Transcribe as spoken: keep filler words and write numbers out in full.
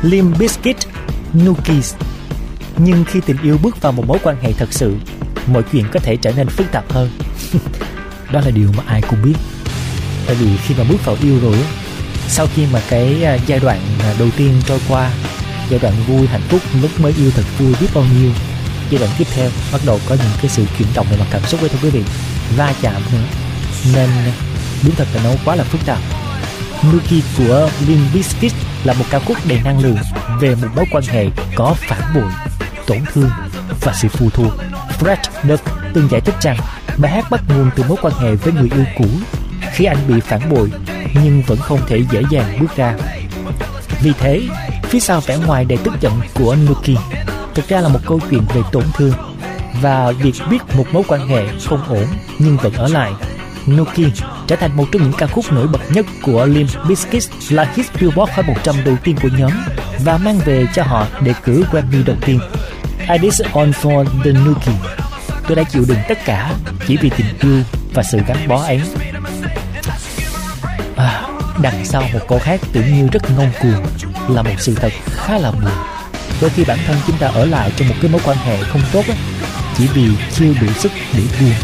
Limp Bizkit, Nookies. Nhưng khi tình yêu bước vào một mối quan hệ thật sự, mọi chuyện có thể trở nên phức tạp hơn. Đó là điều mà ai cũng biết. Tại vì khi mà bước vào yêu rồi á, sau khi mà cái giai đoạn đầu tiên trôi qua, giai đoạn vui hạnh phúc lúc mới yêu thật vui biết bao nhiêu, giai đoạn tiếp theo bắt đầu có những cái sự chuyển động về mặt cảm xúc ấy, thưa quý vị, va chạm nữa, nên đúng thật là nó quá là phức tạp. Nookie của Limp Bizkit là một ca khúc đầy năng lượng về một mối quan hệ có phản bội, tổn thương và sự phụ thuộc. Fred Durst từng giải thích rằng bài hát bắt nguồn từ mối quan hệ với người yêu cũ, khi anh bị phản bội nhưng vẫn không thể dễ dàng bước ra. Vì thế, phía sau vẻ ngoài đầy tức giận của Nookie thực ra là một câu chuyện về tổn thương và việc biết một mối quan hệ không ổn nhưng vẫn ở lại. Nookie trở thành một trong những ca khúc nổi bật nhất của Limp Bizkit, là hit Billboard Hot một trăm đầu tiên của nhóm và mang về cho họ đề cử Grammy đầu tiên. I did it all for the Nookie. Tôi đã chịu đựng tất cả chỉ vì tình yêu và sự gắn bó ấy. À, đằng sau một câu hát tưởng như rất ngông cuồng là một sự thật khá là buồn. Đôi khi bản thân chúng ta ở lại trong một cái mối quan hệ không tốt á, chỉ vì chưa đủ sức để buông.